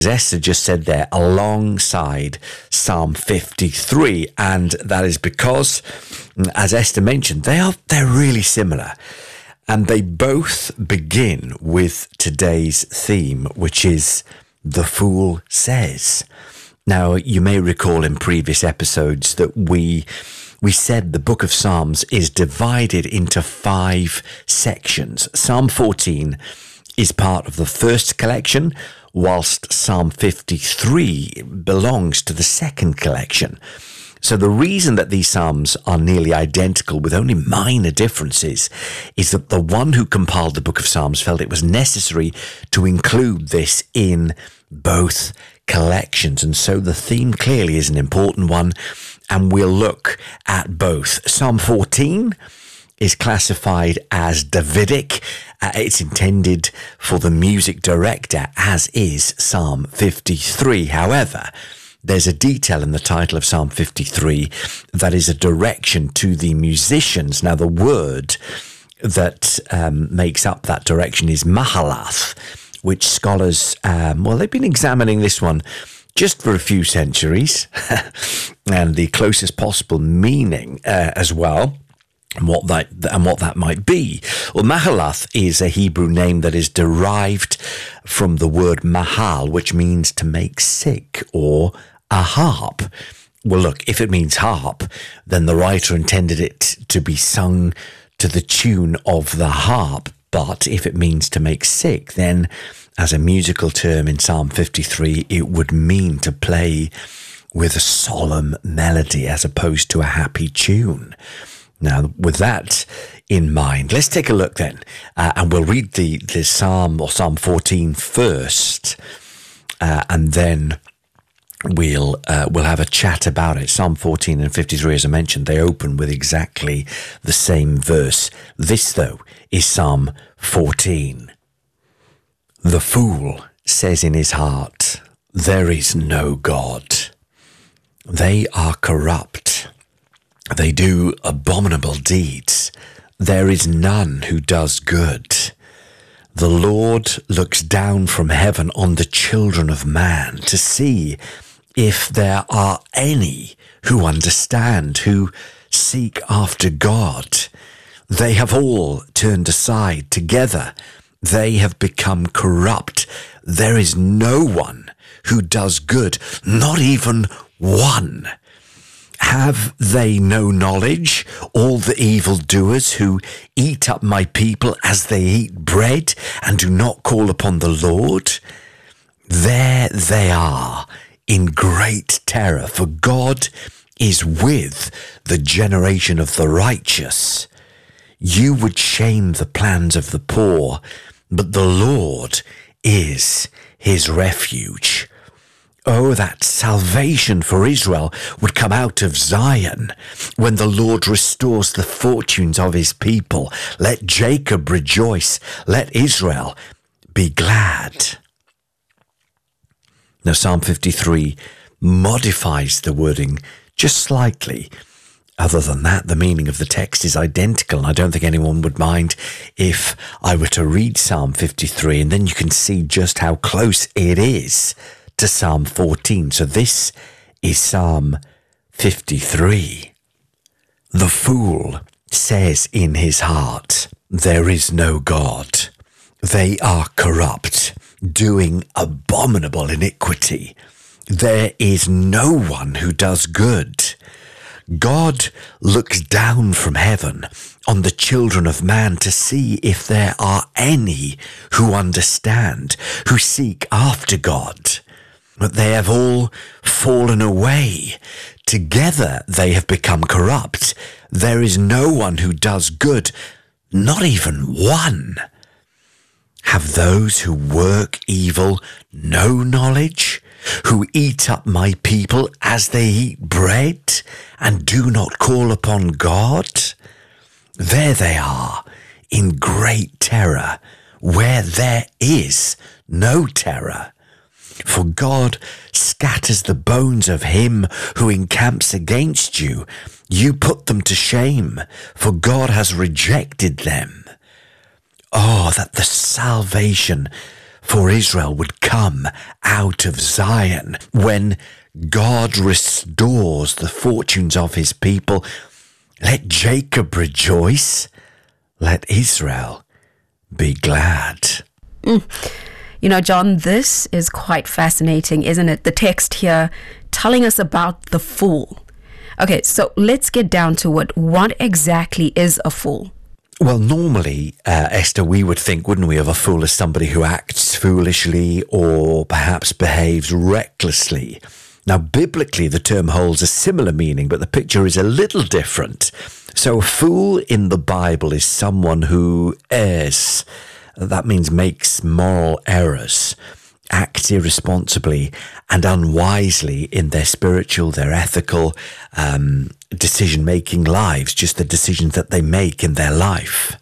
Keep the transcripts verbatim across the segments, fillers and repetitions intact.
Esther just said there, alongside Psalm fifty-three, and that is because, as Esther mentioned, they are they're really similar, and they both begin with today's theme, which is "The Fool Says." Now, you may recall in previous episodes that we we said the book of Psalms is divided into five sections. Psalm fourteen is part of the first collection, whilst Psalm fifty-three belongs to the second collection. So the reason that these psalms are nearly identical with only minor differences is that the one who compiled the book of Psalms felt it was necessary to include this in both collections. And so the theme clearly is an important one, and we'll look at both. Psalm fourteen is classified as Davidic. Uh, it's intended for the music director, as is Psalm fifty-three. However, there's a detail in the title of Psalm fifty-three that is a direction to the musicians. Now, the word that um, makes up that direction is Mahalath, which scholars, um, well, they've been examining this one just for a few centuries, and the closest possible meaning uh, as well. And what that and what that might be. Well, Mahalath is a Hebrew name that is derived from the word mahal, which means to make sick, or a harp. Well, look, if it means harp, then the writer intended it to be sung to the tune of the harp. But if it means to make sick, then as a musical term in Psalm fifty-three, it would mean to play with a solemn melody as opposed to a happy tune. Now, with that in mind, let's take a look then, uh, and we'll read the, the Psalm or Psalm fourteen first, uh, and then we'll uh, we'll have a chat about it. Psalm fourteen and fifty-three, as I mentioned, they open with exactly the same verse. This, though, is Psalm fourteen. The fool says in his heart, "There is no God." They are corrupt. They do abominable deeds. There is none who does good. The Lord looks down from heaven on the children of man to see if there are any who understand, who seek after God. They have all turned aside together. They have become corrupt. There is no one who does good, not even one. Have they no knowledge, all the evildoers who eat up my people as they eat bread and do not call upon the Lord? There they are in great terror, for God is with the generation of the righteous. You would shame the plans of the poor, but the Lord is his refuge. Oh, that salvation for Israel would come out of Zion when the Lord restores the fortunes of his people. Let Jacob rejoice. Let Israel be glad. Now, Psalm fifty-three modifies the wording just slightly. Other than that, the meaning of the text is identical, and I don't think anyone would mind if I were to read Psalm fifty-three, and then you can see just how close it is to Psalm fourteen. So this is Psalm fifty-three. The fool says in his heart, "There is no God." They are corrupt, doing abominable iniquity. There is no one who does good. God looks down from heaven on the children of man to see if there are any who understand, who seek after God. But they have all fallen away. Together they have become corrupt. There is no one who does good, not even one. Have those who work evil no knowledge, who eat up my people as they eat bread and do not call upon God? There they are in great terror, where there is no terror. For God scatters the bones of him who encamps against you. You put them to shame, for God has rejected them. Oh, that the salvation for Israel would come out of Zion. When God restores the fortunes of his people, let Jacob rejoice, let Israel be glad. Mm. You know, John, this is quite fascinating, isn't it? The text here telling us about the fool. Okay, so let's get down to it. What exactly is a fool? Well, normally, uh, Esther, we would think, wouldn't we, of a fool as somebody who acts foolishly or perhaps behaves recklessly. Now, biblically, the term holds a similar meaning, but the picture is a little different. So a fool in the Bible is someone who errs. That means makes moral errors, acts irresponsibly and unwisely in their spiritual, their ethical, um, decision-making lives, just the decisions that they make in their life.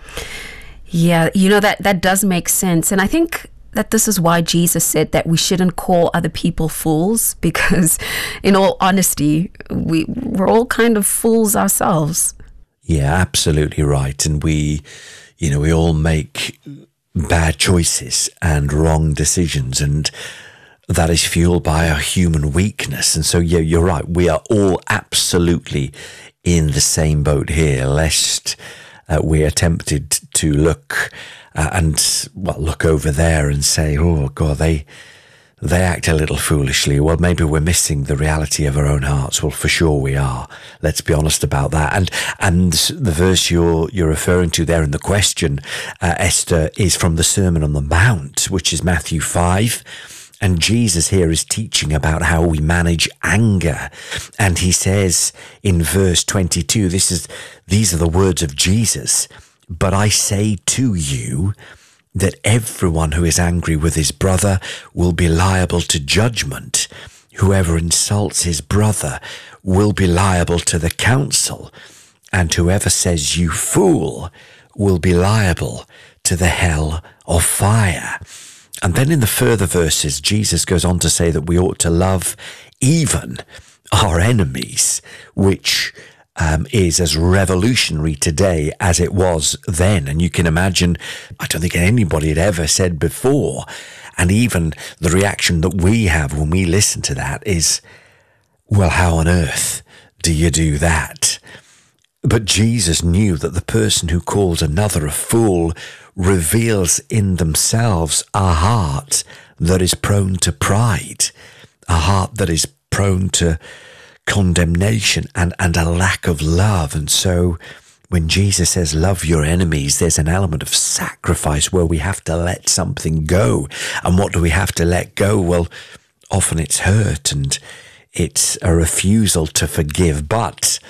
Yeah, you know, that, that does make sense. And I think that this is why Jesus said that we shouldn't call other people fools, because in all honesty, we, we're all kind of fools ourselves. Yeah, absolutely right. And we, you know, we all make bad choices and wrong decisions, and that is fueled by our human weakness. And so, yeah, you're right. We are all absolutely in the same boat here, lest uh, we are tempted to look uh, and, well, look over there and say, oh, God, they they act a little foolishly. Well, maybe we're missing the reality of our own hearts. Well, for sure we are. Let's be honest about that. And and the verse you're you're referring to there in the question, uh, Esther, is from the Sermon on the Mount, which is Matthew five. And Jesus here is teaching about how we manage anger. And he says in verse twenty-two, this is these are the words of Jesus, "But I say to you that everyone who is angry with his brother will be liable to judgment. Whoever insults his brother will be liable to the council, and whoever says you fool will be liable to the hell of fire." And then in the further verses, Jesus goes on to say that we ought to love even our enemies, which Um, is as revolutionary today as it was then. And you can imagine, I don't think anybody had ever said before, and even the reaction that we have when we listen to that is, well, how on earth do you do that? But Jesus knew that the person who calls another a fool reveals in themselves a heart that is prone to pride, a heart that is prone to condemnation and, and a lack of love. And so when Jesus says, love your enemies, there's an element of sacrifice where we have to let something go. And what do we have to let go? Well, often it's hurt and it's a refusal to forgive, but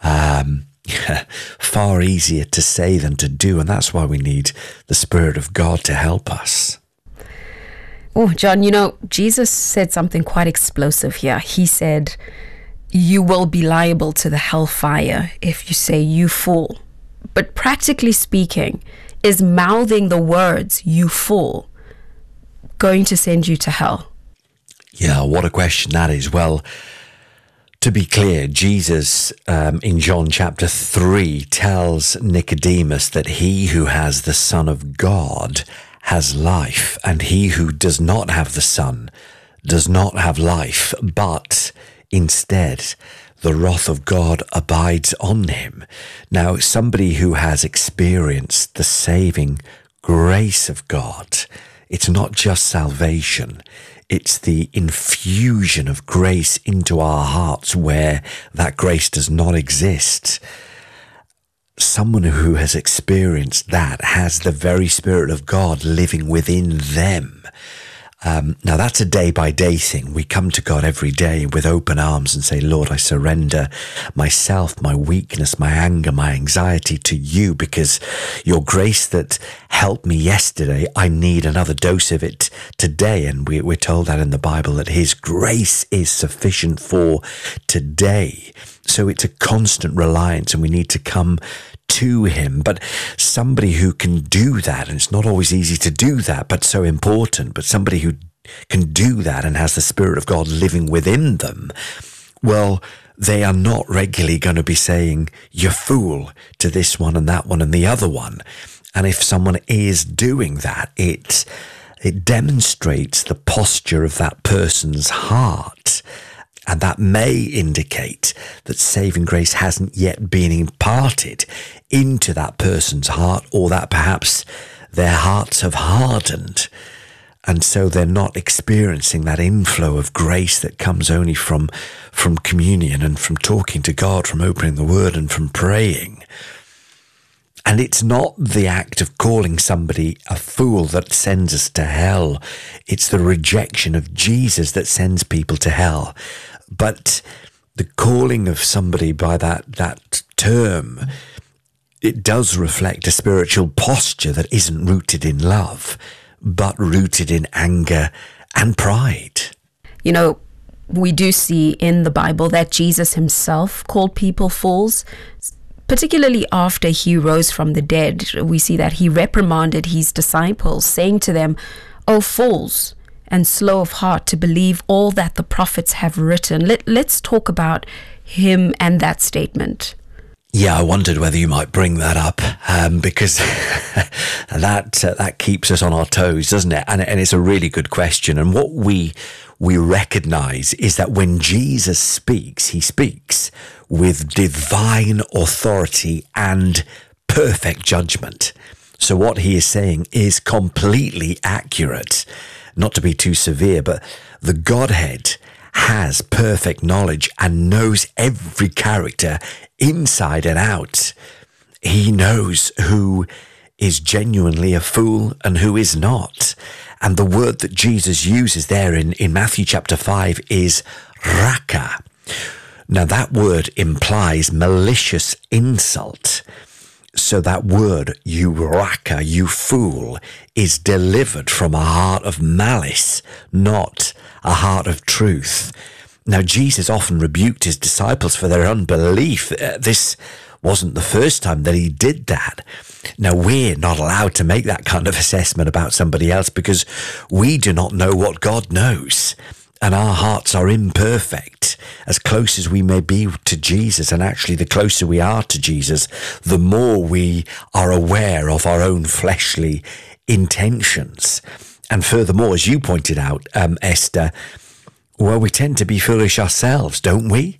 um, far easier to say than to do. And that's why we need the Spirit of God to help us. Oh, John, you know, Jesus said something quite explosive here. He said, you will be liable to the hellfire if you say you fool. But practically speaking, is mouthing the words you fool going to send you to hell? Yeah, what a question that is. Well, to be clear, Jesus um, in John chapter three tells Nicodemus that he who has the Son of God has life, and he who does not have the Son does not have life, but instead, the wrath of God abides on him. Now, somebody who has experienced the saving grace of God, it's not just salvation, it's the infusion of grace into our hearts where that grace does not exist. Someone who has experienced that has the very Spirit of God living within them. Um, now, that's a day-by-day thing. We come to God every day with open arms and say, Lord, I surrender myself, my weakness, my anger, my anxiety to you, because your grace that helped me yesterday, I need another dose of it today. And we, we're told that in the Bible, that his grace is sufficient for today. So it's a constant reliance, and we need to come to him. But somebody who can do that, and it's not always easy to do that, but so important, but somebody who can do that and has the Spirit of God living within them, well, they are not regularly going to be saying, you fool, to this one and that one and the other one. And if someone is doing that, it it demonstrates the posture of that person's heart. And that may indicate that saving grace hasn't yet been imparted into that person's heart, or that perhaps their hearts have hardened. And so they're not experiencing that inflow of grace that comes only from, from communion and from talking to God, from opening the Word and from praying. And it's not the act of calling somebody a fool that sends us to hell. It's the rejection of Jesus that sends people to hell. But the calling of somebody by that, that term, it does reflect a spiritual posture that isn't rooted in love, but rooted in anger and pride. You know, we do see in the Bible that Jesus himself called people fools, particularly after he rose from the dead. We see that he reprimanded his disciples, saying to them, "O fools, and slow of heart to believe all that the prophets have written." Let, let's talk about him and that statement. Yeah, I wondered whether you might bring that up, um, because that uh, that keeps us on our toes, doesn't it? And, and it's a really good question. And what we we recognize is that when Jesus speaks, he speaks with divine authority and perfect judgment. So what he is saying is completely accurate. Not to be too severe, but the Godhead has perfect knowledge and knows every character inside and out. He knows who is genuinely a fool and who is not. And the word that Jesus uses there in, in Matthew chapter five is raka. Now that word implies malicious insult. So that word, you raka, you fool, is delivered from a heart of malice, not a heart of truth. Now, Jesus often rebuked his disciples for their unbelief. Uh, this wasn't the first time that he did that. Now, we're not allowed to make that kind of assessment about somebody else because we do not know what God knows. And our hearts are imperfect. As close as we may be to Jesus, and actually the closer we are to Jesus, the more we are aware of our own fleshly intentions. And furthermore, as you pointed out, um, Esther, well, we tend to be foolish ourselves, don't we?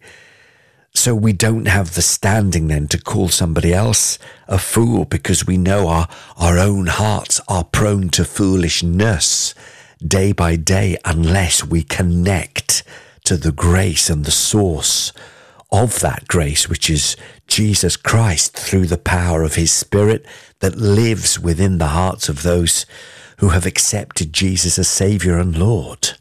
So we don't have the standing then to call somebody else a fool because we know our, our own hearts are prone to foolishness day by day unless we connect to the grace and the source of that grace, which is Jesus Christ through the power of his Spirit that lives within the hearts of those who have accepted Jesus as Savior and Lord.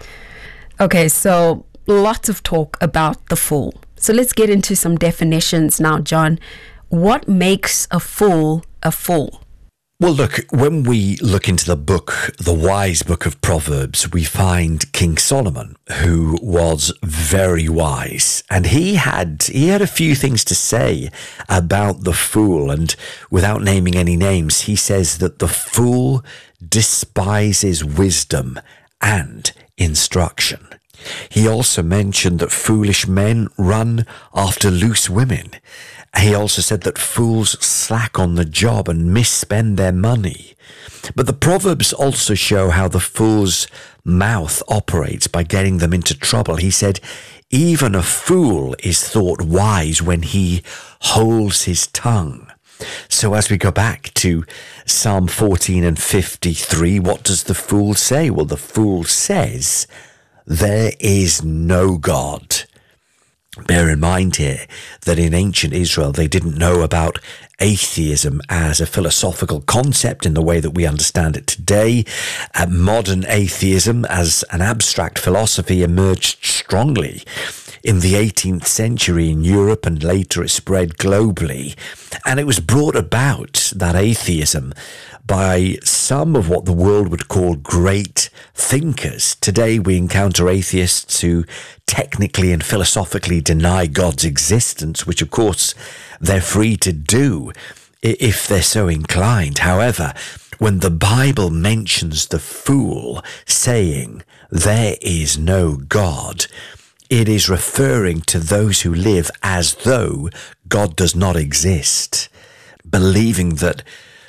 Okay, so lots of talk about the fool. So let's get into some definitions now, John. What makes a fool a fool? Well, look, when we look into the book, the wise book of Proverbs, we find King Solomon, who was very wise. And he had he had a few things to say about the fool. And without naming any names, he says that the fool despises wisdom and instruction. He also mentioned that foolish men run after loose women. He also said that fools slack on the job and misspend their money. But the Proverbs also show how the fool's mouth operates by getting them into trouble. He said, even a fool is thought wise when he holds his tongue. So as we go back to Psalm fourteen and fifty-three, what does the fool say? Well, the fool says, there is no God. Bear in mind here that in ancient Israel, they didn't know about atheism as a philosophical concept in the way that we understand it today. Uh, modern atheism as an abstract philosophy emerged strongly in the eighteenth century in Europe, and later it spread globally. And it was brought about, that atheism, by some of what the world would call great thinkers. Today we encounter atheists who technically and philosophically deny God's existence, which of course they're free to do if they're so inclined. However, when the Bible mentions the fool saying, there is no God, it is referring to those who live as though God does not exist, believing that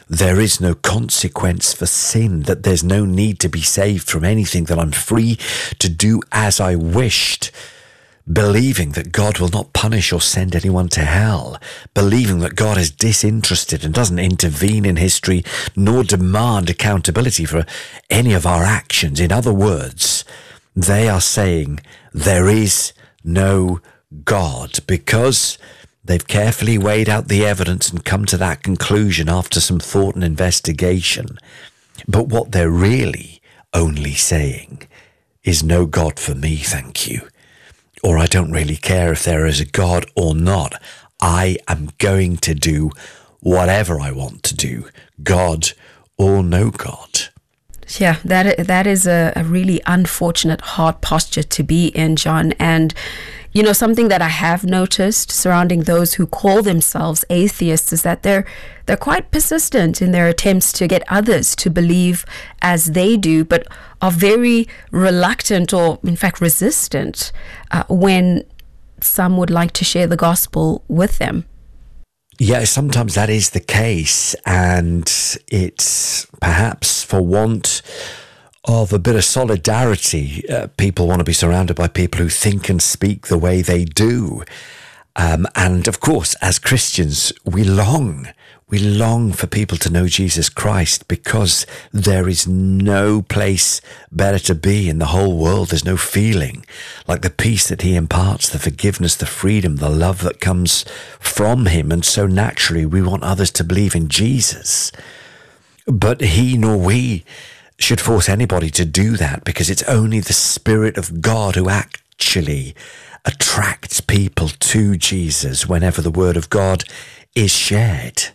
there is no consequence for sin, that there's no need to be saved from anything, that I'm free to do as I wished, believing that God will not punish or send anyone to hell, believing that God is disinterested and doesn't intervene in history nor demand accountability for any of our actions. In other words, they are saying there is no God, because they've carefully weighed out the evidence and come to that conclusion after some thought and investigation. But what they're really only saying is no God for me, thank you. Or I don't really care if there is a God or not. I am going to do whatever I want to do, God or no God. Yeah, that that is a, a really unfortunate hard posture to be in, John. And you know, something that I have noticed surrounding those who call themselves atheists is that they're they're quite persistent in their attempts to get others to believe as they do, but are very reluctant, or in fact resistant, uh, when some would like to share the gospel with them. Yeah, sometimes that is the case, and it's perhaps for want of a bit of solidarity. Uh, people want to be surrounded by people who think and speak the way they do. Um, and of course, as Christians, we long, we long for people to know Jesus Christ, because there is no place better to be in the whole world. There's no feeling like the peace that he imparts, the forgiveness, the freedom, the love that comes from him. And so naturally, we want others to believe in Jesus. But he nor we should force anybody to do that, because it's only the Spirit of God who actually attracts people to Jesus whenever the Word of God is shared.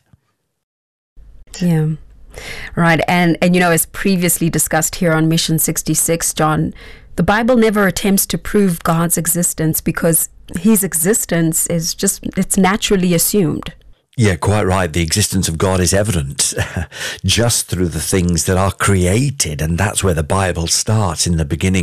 Yeah, right. And, and you know, as previously discussed here on Mission sixty-six, John, the Bible never attempts to prove God's existence, because his existence is just, it's naturally assumed. Yeah, quite right. The existence of God is evident just through the things that are created. And that's where the Bible starts. In the beginning,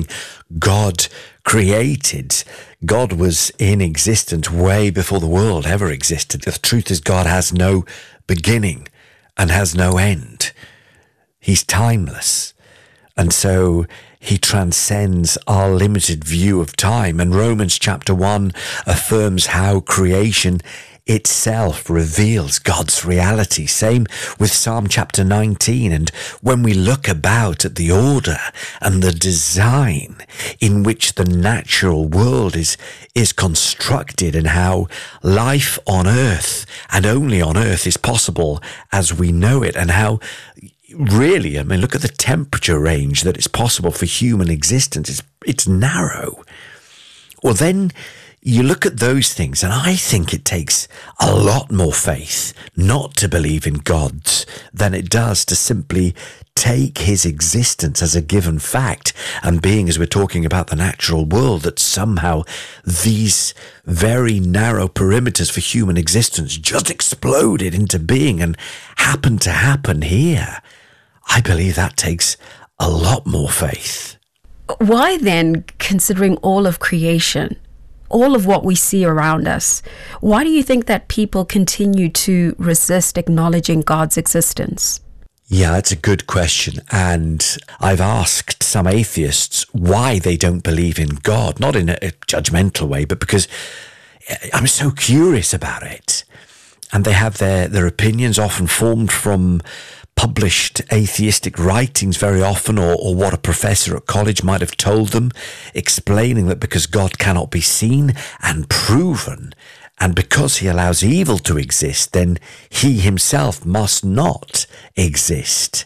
God created. God was in existence way before the world ever existed. The truth is, God has no beginning and has no end. He's timeless. And so he transcends our limited view of time. And Romans chapter one affirms how creation itself reveals God's reality. Same with Psalm chapter nineteen. And when we look about at the order and the design in which the natural world is, is constructed, and how life on earth and only on earth is possible as we know it, and how really, I mean, look at the temperature range that is possible for human existence. It's, it's narrow. Well, then you look at those things, and I think it takes a lot more faith not to believe in God than it does to simply take his existence as a given fact, and being, as we're talking about the natural world, that somehow these very narrow perimeters for human existence just exploded into being and happened to happen here. I believe that takes a lot more faith. Why then, considering all of creation, all of what we see around us, why do you think that people continue to resist acknowledging God's existence? Yeah, it's a good question. And I've asked some atheists why they don't believe in God, not in a judgmental way, but because I'm so curious about it. And they have their, their opinions often formed from published atheistic writings very often, or, or what a professor at college might have told them, explaining that because God cannot be seen and proven, and because he allows evil to exist, then he himself must not exist.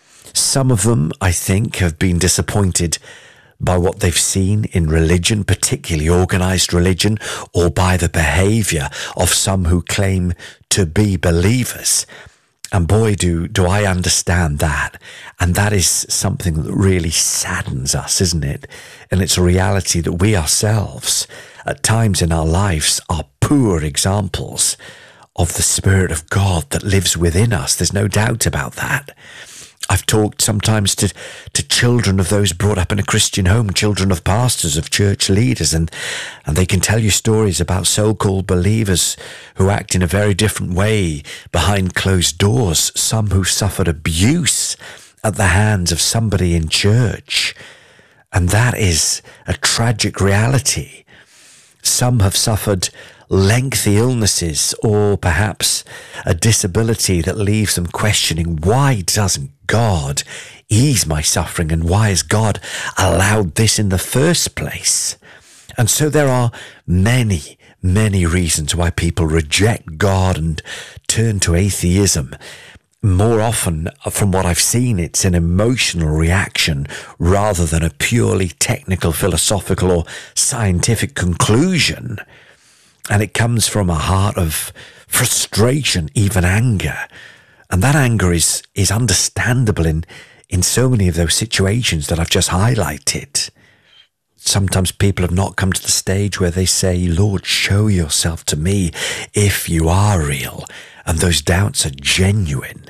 Some of them, I think, have been disappointed by what they've seen in religion, particularly organized religion, or by the behavior of some who claim to be believers. And boy, do do I understand that. And that is something that really saddens us, isn't it? And it's a reality that we ourselves, at times in our lives, are poor examples of the Spirit of God that lives within us. There's no doubt about that. I've talked sometimes to, to children of those brought up in a Christian home, children of pastors, of church leaders, and, and they can tell you stories about so-called believers who act in a very different way behind closed doors, some who suffered abuse at the hands of somebody in church. And that is a tragic reality. Some have suffered lengthy illnesses or perhaps a disability that leaves them questioning, why doesn't God ease my suffering, and why has God allowed this in the first place? And so there are many, many reasons why people reject God and turn to atheism. More often, from what I've seen, it's an emotional reaction rather than a purely technical, philosophical or scientific conclusion. And it comes from a heart of frustration, even anger. And that anger is, is understandable in, in so many of those situations that I've just highlighted. Sometimes people have not come to the stage where they say, Lord, show yourself to me if you are real. And those doubts are genuine.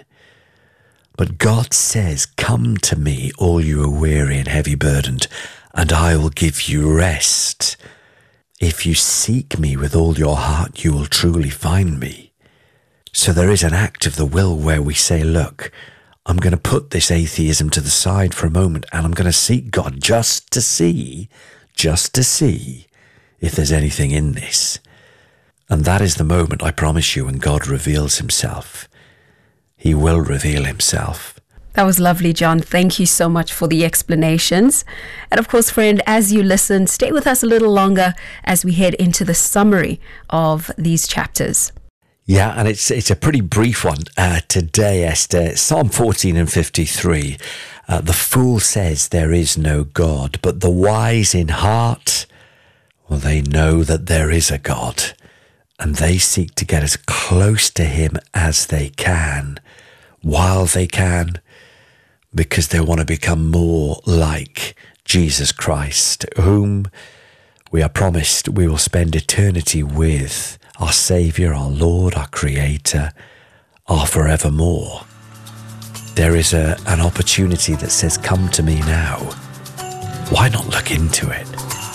But God says, come to me, all you are weary and heavy burdened, and I will give you rest. If you seek me with all your heart, you will truly find me. So there is an act of the will where we say, look, I'm going to put this atheism to the side for a moment, and I'm going to seek God just to see, just to see if there's anything in this. And that is the moment, I promise you, when God reveals himself. He will reveal himself. That was lovely, John. Thank you so much for the explanations. And of course, friend, as you listen, stay with us a little longer as we head into the summary of these chapters. Yeah, and it's it's a pretty brief one uh, today, Esther. Psalm fourteen and fifty-three. Uh, the fool says there is no God, but the wise in heart, well, they know that there is a God, and they seek to get as close to him as they can, while they can, because they want to become more like Jesus Christ, whom we are promised we will spend eternity with, our Saviour, our Lord, our Creator, our forevermore. There is a, an opportunity that says, come to me now. Why not look into it?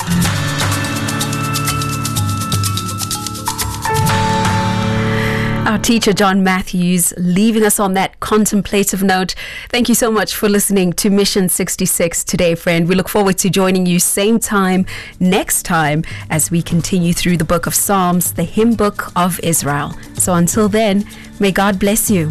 Our teacher, John Matthews, leaving us on that contemplative note. Thank you so much for listening to Mission sixty-six today, friend. We look forward to joining you same time next time as we continue through the book of Psalms, the hymn book of Israel. So until then, may God bless you.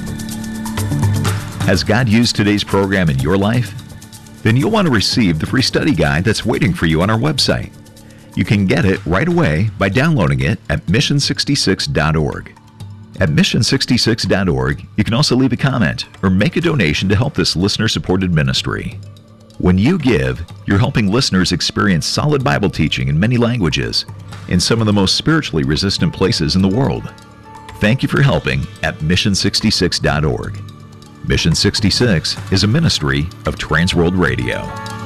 Has God used today's program in your life? Then you'll want to receive the free study guide that's waiting for you on our website. You can get it right away by downloading it at mission sixty-six dot org. At mission sixty-six dot org, you can also leave a comment or make a donation to help this listener-supported ministry. When you give, you're helping listeners experience solid Bible teaching in many languages in some of the most spiritually resistant places in the world. Thank you for helping at mission sixty-six dot org. Mission sixty-six is a ministry of Transworld Radio.